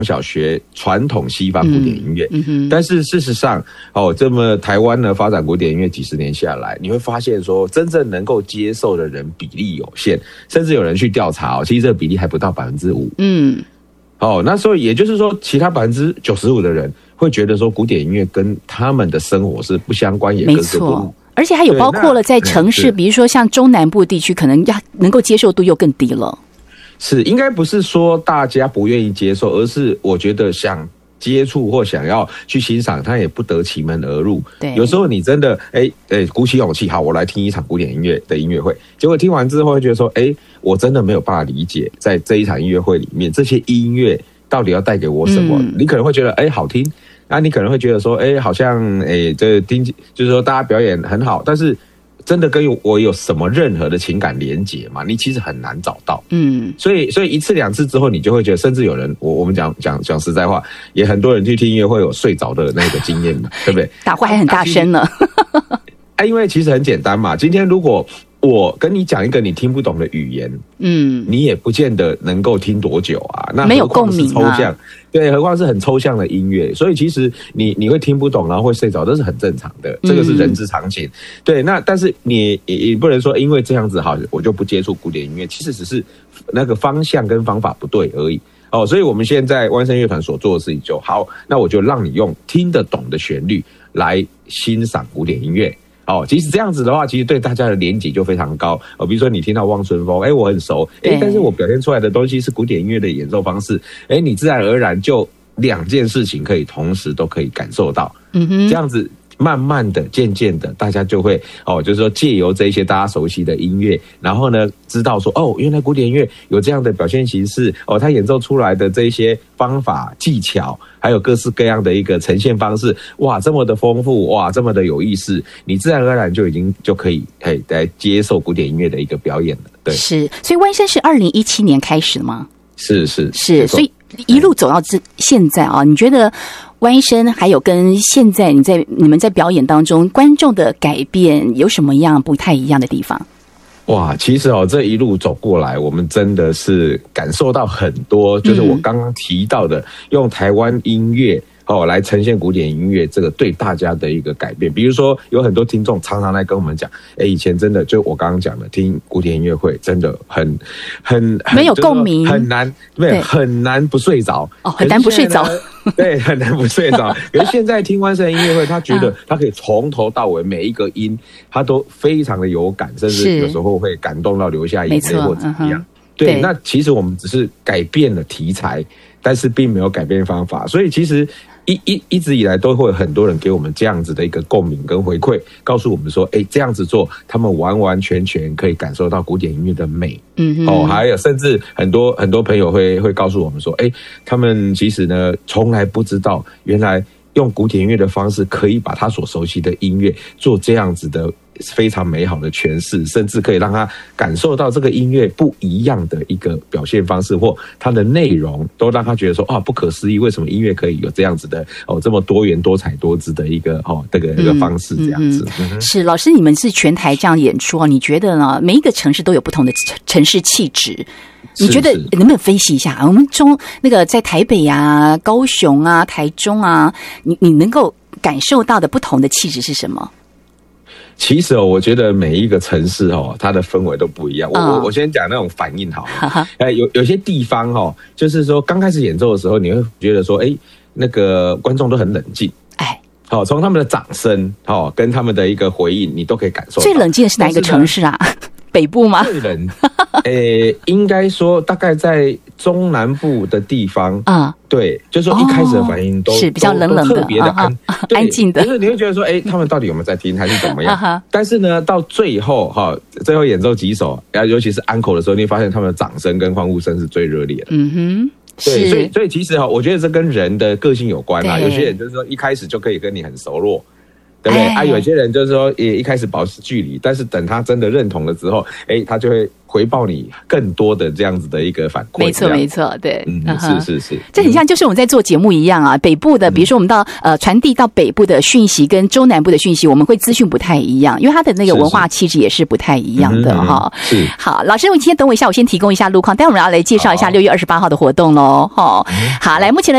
小学传统西方古典音乐，但是事实上，这么台湾呢发展古典音乐几十年下来，你会发现说，真正能够接受的人比例有限，甚至有人去调查其实这个比例还不到5%。那所以也就是说，其他95%的人会觉得说，古典音乐跟他们的生活是不相关，也格格不入。 而且还有包括了在城市，比如说像中南部地区，可能能够接受度又更低了。 是，应该不是说大家不愿意接受，而是我觉得想接触或想要去欣赏，他也不得其门而入。 对， 有时候你真的鼓起勇气，好，我来听一场古典音乐的音乐会，结果听完之后会觉得说，我真的没有办法理解，在这一场音乐会里面，这些音乐到底要带给我什么？你可能会觉得好听，那你可能会觉得说，好像这听就是说大家表演很好，但是真的跟我有什么任何的情感连结嘛？你其实很难找到。所以一次两次之后，你就会觉得，甚至有人，我们讲实在话，也很多人去听音乐会有睡着的那个经验嘛，对不对？ 打呼还很大声呢。 因为其实很简单嘛，今天如果我跟你讲一个你听不懂的语言，你也不见得能够听多久啊。那没有共鸣啊。 对，何况是很抽象的音乐，所以其实你会听不懂，然后会睡着，这是很正常的，这个是人之常情。对，那但是你不能说因为这样子好，我就不接触古典音乐，其实只是那个方向跟方法不对而已。所以我们现在湾声乐团所做的事情就好，那我就让你用听得懂的旋律来欣赏古典音乐。其实这样子的话，其实对大家的连结就非常高。比如说你听到望春风，我很熟，但是我表现出来的东西是古典音乐的演奏方式，你自然而然就2件事情可以同时都可以感受到。这样子慢慢的、渐渐的，大家就会就是说借由这些大家熟悉的音乐，然后呢，知道说原来古典音乐有这样的表现形式，它演奏出来的这些方法技巧，还有各式各样的一个呈现方式，哇，这么的丰富，哇，这么的有意思，你自然而然就可以来接受古典音乐的一个表演了。对，是， 所以湾声是2017年开始的吗？ 是， 所以一路走到现在啊，你觉得湾声还有跟现在你们在表演当中观众的改变有什么样不太一样的地方？ 哇，其实这一路走过来，我们真的是感受到很多，就是我刚刚提到的，用台湾音乐来呈现古典音乐，这个对大家的一个改变。比如说，有很多听众常常来跟我们讲，以前真的就我刚刚讲的，听古典音乐会真的很没有共鸣， 很难不睡着， 很难不睡着。 对，很难不睡着。可是现在听湾声音乐会，他觉得他可以从头到尾每一个音，他都非常的有感，甚至有时候会感动到流下眼泪或怎么样。对，那其实我们只是改变了题材，但是并没有改变方法，所以其实一直以来都会有很多人给我们这样子的一个共鸣跟回馈，告诉我们说，这样子做，他们完完全全可以感受到古典音乐的美。还有甚至很多朋友会告诉我们说，他们其实呢从来不知道，原来用古典音乐的方式可以把他所熟悉的音乐做这样子的非常美好的诠释，甚至可以让他感受到这个音乐不一样的一个表现方式，或它的内容都让他觉得说，不可思议，为什么音乐可以有这样子的这么多元多彩多姿的一个这个一个方式这样子。 是，老师你们是全台这样演出你觉得呢？每一个城市都有不同的城市气质，你觉得能不能分析一下我们那个在台北啊、高雄啊、台中啊，你能够感受到的不同的气质是什么？ 其实我觉得每一个城市它的氛围都不一样。我先讲那种反应好了。有些地方就是说刚开始演奏的时候，你会觉得说，那个观众都很冷静。从他们的掌声跟他们的一个回应，你都可以感受到。最冷静的是哪一个城市啊？北部吗？ 最冷，应该说大概在中南部的地方对，就是说一开始的反应都是比较冷的， 特别的安静的， 就是你会觉得说，他们到底有没有在听，还是怎么样？但是呢，到最后演奏几首，尤其是encore的时候，你会发现他们的掌声跟欢呼声是最热烈的。对，所以其实我觉得这跟人的个性有关啦。有些人就是说一开始就可以跟你很熟络。对不对？有些人就是说，也一开始保持距离，但是等他真的认同了之后，他就会回报你更多的这样子的一个反馈。 没错，对， 是， 这很像就是我们在做节目一样啊。北部的，比如说我们到传递到北部的讯息跟中南部的讯息，我们会资讯不太一样，因为它的那个文化气质也是不太一样的哈。 是， 好，老师，我今天等我一下，我先提供一下路况，待会我们要来介绍一下6月28号的活动喽。好，来，目前的